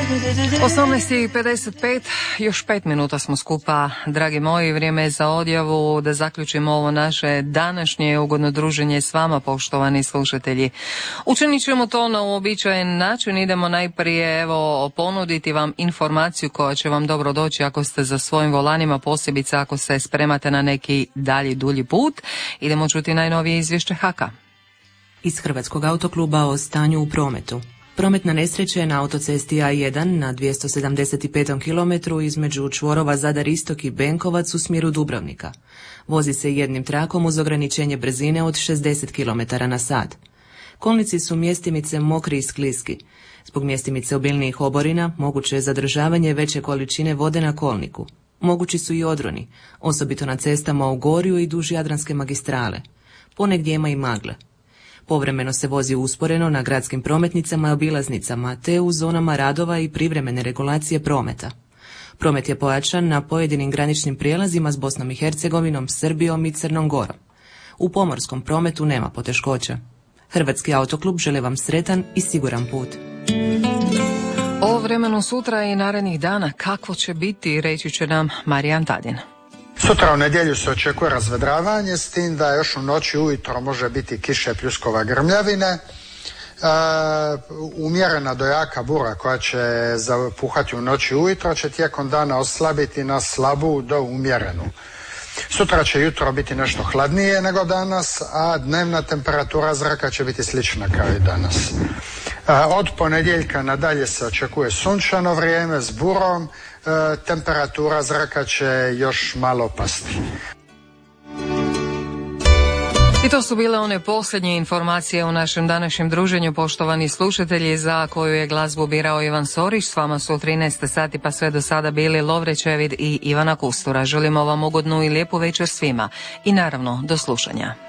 18:55, još 5 minuta smo skupa, dragi moji, vrijeme je za odjavu, da zaključimo ovo naše današnje ugodno druženje s vama, poštovani slušatelji. Učinit ćemo to na uobičajen način, idemo najprije ponuditi vam informaciju koja će vam dobro doći ako ste za svojim volanima, posebice ako se spremate na neki dalji dulji put. Idemo čuti najnovije izvješće HAK-a. Iz Hrvatskog autokluba o stanju u prometu. Prometna nesreća je na autocesti A1 na 275. kilometru između čvorova Zadar Istok i Benkovac u smjeru Dubrovnika. Vozi se jednim trakom uz ograničenje brzine od 60 km na sat. Kolnici su mjestimice mokri i skliski. Zbog mjestimice obilnijih oborina moguće je zadržavanje veće količine vode na kolniku. Mogući su i odroni, osobito na cestama u Gorju i duž Jadranske magistrale. Ponegdje ima i magle. Povremeno se vozi usporeno na gradskim prometnicama i obilaznicama, te u zonama radova i privremene regulacije prometa. Promet je pojačan na pojedinim graničnim prijelazima s Bosnom i Hercegovinom, Srbijom i Crnom Gorom. U pomorskom prometu nema poteškoća. Hrvatski autoklub želi vam sretan i siguran put. O vremenu sutra i narednih dana kakvo će biti, reći će nam Marijan Tadin. Sutra u nedjelju se očekuje razvedravanje, s tim da još u noći ujutro može biti kiše, pljuskova, grmljavine. Umjerena do jaka bura koja će zapuhati u noći ujutro će tijekom dana oslabiti na slabu do umjerenu. Sutra će jutro biti nešto hladnije nego danas, a dnevna temperatura zraka će biti slična kao i danas. Od ponedjeljka nadalje se očekuje sunčano vrijeme s burom, temperatura zraka će još malo pasti. I to su bile one posljednje informacije u našem današnjem druženju, poštovani slušatelji, za koju je glazbu birao Ivan Sorić. S vama su u 13 sati pa sve do sada bili Lovre Čevid i Ivana Kustura. Želimo vam ugodnu i lijepu večer svima i naravno do slušanja.